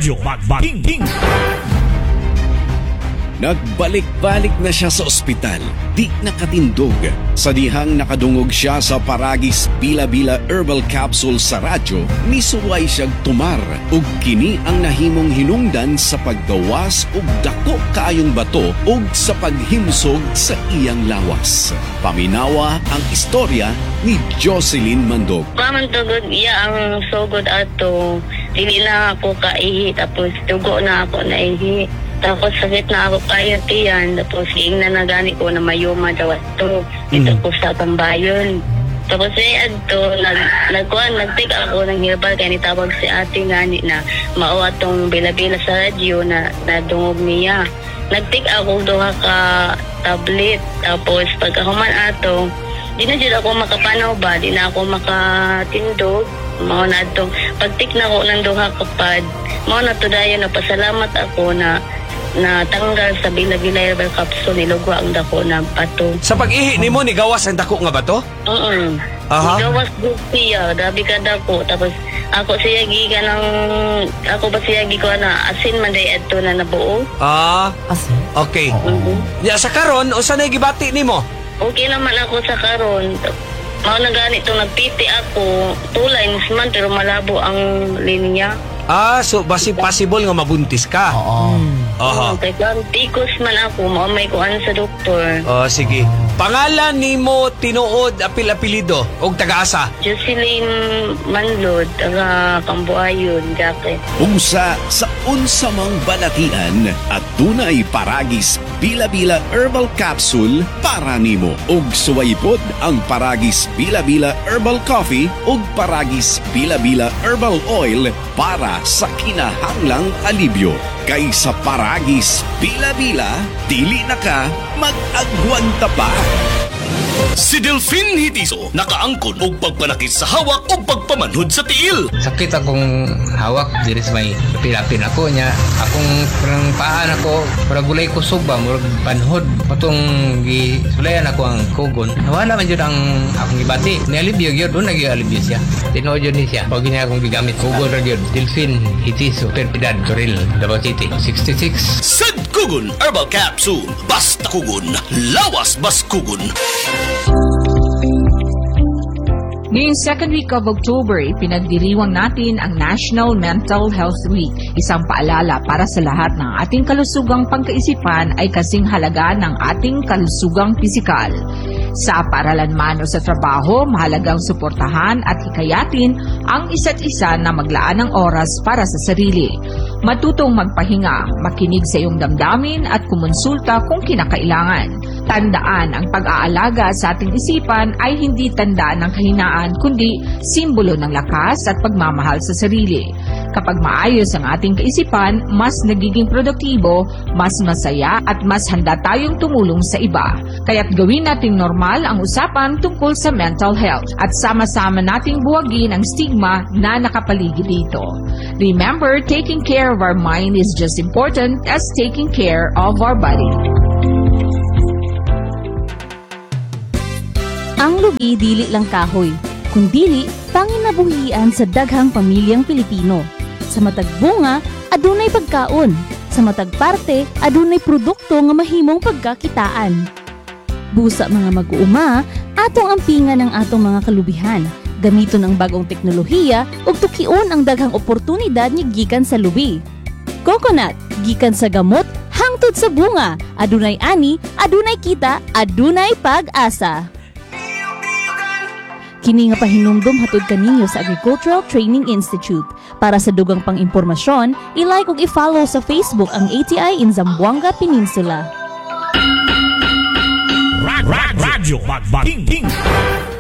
Radyo Magbating. Nagbalik-balik na siya sa ospital, di nakatindog. Sa dihang nakadungog siya sa Paragis Bila-Bila Herbal Capsule sa radyo, misuway siyang tumar ug kini ang nahimong hinungdan sa paggawas ug dako kaayong bato ug sa paghimsog sa iyang lawas. Paminawa ang istorya ni Jocelyn Mandog. Pamantugod iya ang sugod ato. Dili na ako kaihi, tapos dugo na ako naihi. Tapos sakit na ako kayo tiyan. Tapos ingnan na gani ko na mayuma daw ato. Dito ko sa tambayon. Tapos ato, nag-take ako ng herbal kaya nitawag si ate ngani na mao atong bila-bila sa radyo na nadungog niya. Nag-take ako duha ka tablet. Tapos pagkahuman ato, di na dyan ako makapanaw ba? Di na ako makatindog. Mao na itong pag-take na ako ng duha kapad. Mao na to dayon, napasalamat ako na tanggal sa Bila-Bila Herbal Capsule, nilugwa ang dako ng bato. Sa pag-ihi ni mo, nigawas ang dako nga bato? Aha. Nigawas ko siya, dabi ka dako. Tapos ako siya giga ng, ako ba siya giga na asin man day adto na nabuo. Asin? Okay. Ya, sa karon, o saan gibati ni mo? Okay naman ako sa karon. Mao na ganito, nagpiti ako. 2 lines man, pero malabo ang linya. So basi possible nga mabuntis ka? Oo. Aha. Kaya tikos man ako, may kuan sa doktor. Sige. Pangalan ni mo tinuod apil-apilido og taga-asa? Jocelyn Manlod, taga Cambuayon, Jacket. Usa sa unsamang balatian at tunay Paragis Bila-Bila Herbal Capsule para nimo. Og suwaypod ang Paragis Bila-Bila Herbal Coffee ug Paragis Bila-Bila Herbal Oil para sa kinahanglang alibyo. Kay sa Paragis Bila-Bila, dili na ka mag-agwanta pa. Si Delphine Hitiso nakaangkon og pagpanakit sa hawak o pagpamanhod sa tiil. Sakit akong hawak, diri sa may pilapin ako niya. Akong parang paan ako, parang gulay kusog ba, murag panhod. Patong gisulayan ako ang kugon. Nawala man yun ang akong ibati. Nialibyo yun, doon nag-ialibyo siya. Tinood yun siya. Pag niya akong gigamit, kugon rin yun. Delphine Hitiso, Perpidad, Toril, Davao City, 66. Sad Kugon Herbal Capsule. Basta kugon, lawas bas kugon. Ngayong second week of October, ipinagdiriwang natin ang National Mental Health Week. Isang paalala para sa lahat ng ating kalusugang pangkaisipan ay kasing halaga ng ating kalusugang pisikal. Sa paaralan man o sa trabaho, mahalagang suportahan at hikayatin ang isa't isa na maglaan ng oras para sa sarili. Matutong magpahinga, makinig sa iyong damdamin at kumonsulta kung kinakailangan. Tandaan, ang pag-aalaga sa ating isipan ay hindi tanda ng kahinaan kundi simbolo ng lakas at pagmamahal sa sarili. Kapag maayos ang ating kaisipan, mas nagiging produktibo, mas masaya at mas handa tayong tumulong sa iba. Kaya't gawin nating normal ang usapan tungkol sa mental health at sama-sama nating buwagin ang stigma na nakapaligid dito. Remember, taking care of our mind is just important as taking care of our body. Ang lubi dili lang kahoy, kundili panginabuhian sa daghang pamilyang Pilipino. Sa matag bunga, adunay pagkaon. Sa matag parte, adunay produkto nga mahimong pagkakitaan. Busa mga mag-uuma, atong ampingan ang atong mga kalubihan. Gamiton ang bagong teknolohiya ug tukion ang daghang oportunidad ni gikan sa lubi. Coconut, gikan sa gamot, hangtod sa bunga. Adunay ani, adunay kita, adunay pag-asa. Kini nga pahinumdum hatod kaninyo sa Agricultural Training Institute. Para sa dugang pang-impormasyon, i-like ug i-follow sa Facebook ang ATI in Zamboanga Peninsula. Radyo Magbating.